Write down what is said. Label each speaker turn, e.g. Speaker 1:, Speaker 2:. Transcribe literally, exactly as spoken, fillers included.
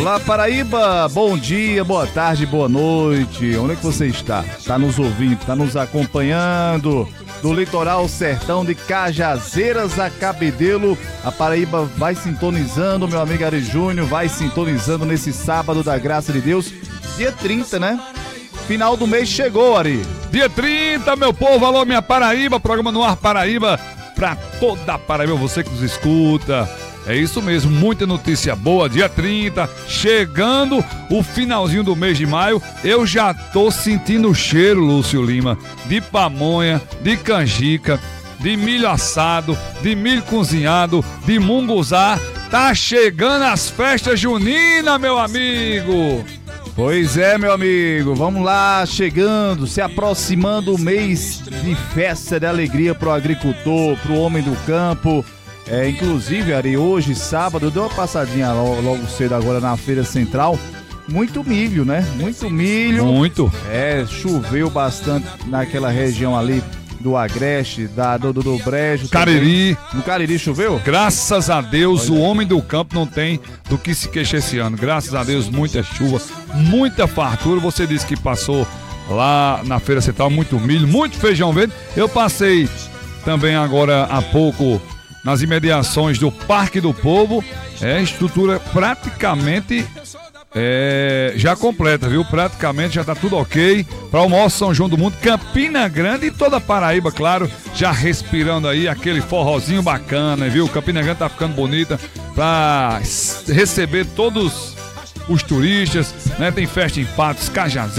Speaker 1: Olá, Paraíba, bom dia, boa tarde, boa noite. Onde é que você está? Está nos ouvindo, está nos acompanhando do litoral sertão de Cajazeiras a Cabedelo. A Paraíba vai sintonizando, meu amigo Ari Júnior, vai sintonizando nesse sábado da graça de Deus, dia trinta, né? Final do mês chegou, Ari.
Speaker 2: Dia trinta, meu povo, alô, minha Paraíba, programa no ar Paraíba, pra toda a Paraíba, você que nos escuta. É isso mesmo, muita notícia boa, dia trinta, chegando o finalzinho do mês de maio, eu já tô sentindo o cheiro, Lúcio Lima, de pamonha, de canjica, de milho assado, de milho cozinhado, de munguzá, tá chegando as festas juninas, meu amigo!
Speaker 1: Pois é, meu amigo, vamos lá, chegando, se aproximando o mês de festa, de alegria pro agricultor, pro homem do campo. É, inclusive, Ari, hoje, sábado, eu dei uma passadinha logo, logo cedo agora na Feira Central. Muito milho, né? Muito milho.
Speaker 2: Muito.
Speaker 1: É, choveu bastante naquela região ali do Agreste, da, do, do, do Brejo.
Speaker 2: Cariri.
Speaker 1: Também. No Cariri choveu?
Speaker 2: Graças a Deus, Olha. O homem do campo não tem do que se queixar esse ano. Graças a Deus, muita chuva, muita fartura. Você disse que passou lá na Feira Central, muito milho, muito feijão verde. Eu passei também agora há pouco nas imediações do Parque do Povo, é estrutura praticamente é, já completa, viu? Praticamente já tá tudo ok para o maior São João do mundo, Campina Grande e toda a Paraíba, claro, já respirando aí aquele forrozinho bacana, viu? Campina Grande tá ficando bonita para receber todos os turistas, né? Tem festa em Patos, Cajazeiras,